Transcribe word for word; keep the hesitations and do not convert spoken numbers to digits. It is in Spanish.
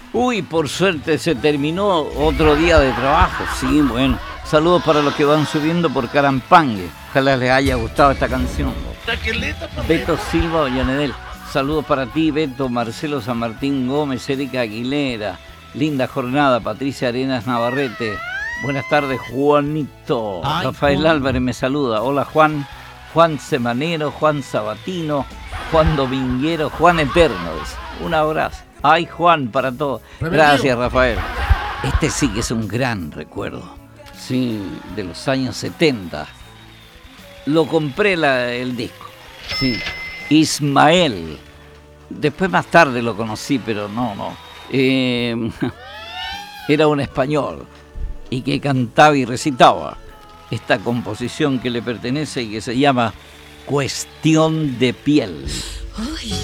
Uy, por suerte se terminó otro día de trabajo. Sí, bueno. Saludos para los que van subiendo por Carampangue. Ojalá les haya gustado esta canción. Beto Silva Ollanedel. Saludos para ti, Beto, Marcelo San Martín Gómez, Erika Aguilera. Linda jornada, Patricia Arenas Navarrete. Buenas tardes, Juanito. Ay, Rafael Juan. Álvarez me saluda. Hola, Juan. Juan Semanero, Juan Sabatino, Juan Dominguero, Juan Eterno. Un abrazo. Ay, Juan, para todos. Gracias, Rafael. Este sí que es un gran recuerdo. Sí, de los años setenta. Lo compré la, el disco. Sí. Ismael. Después más tarde lo conocí, pero no, no. Eh, era un español y que cantaba y recitaba esta composición que le pertenece y que se llama Cuestión de piel. Uy.